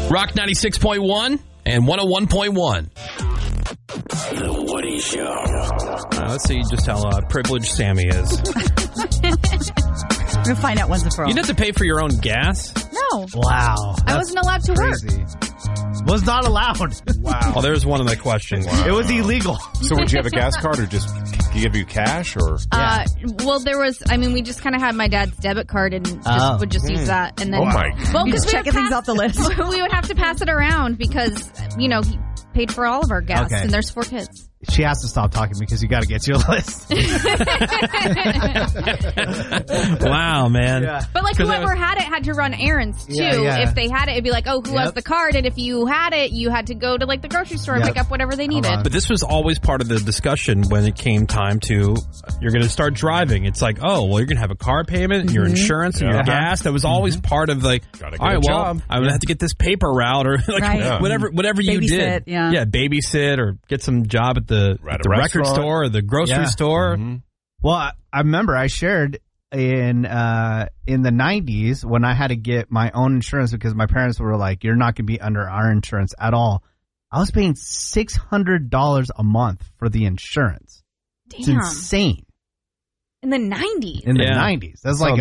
Rock 96.1 and 101.1. The Woody Show. Let's see just how privileged Sammy is. We'll find out once and for all. You didn't have to pay for your own gas? No. Wow. I wasn't allowed to work. Was not allowed. Wow. Oh, there's one of the questions. Wow. It was illegal. So would you have a gas card or just give you cash or? Well, we just kind of had my dad's debit card and would just use that. And then, Oh my. well, because checking things off the list. We would have to pass it around because, he paid for all of our gas and there's 4 kids. She has to stop talking because you got to get you a list. Wow, man. Yeah. But whoever had it had to run errands too. Yeah. If they had it, it'd be like, oh, who has the card? And if you had it, you had to go to the grocery store and pick up whatever they needed. But this was always part of the discussion when it came time to, you're going to start driving. It's like, oh, well, you're going to have a car payment and your insurance and your gas. That was always part of all right, job. I'm going to have to get this paper route or whatever you did. Yeah, babysit or get some job at the record store or the grocery store. Mm-hmm. Well, I remember I shared in the 90s when I had to get my own insurance because my parents were like, you're not going to be under our insurance at all. I was paying $600 a month for the insurance. Damn. It's insane. In the 90s. In the 90s. That's like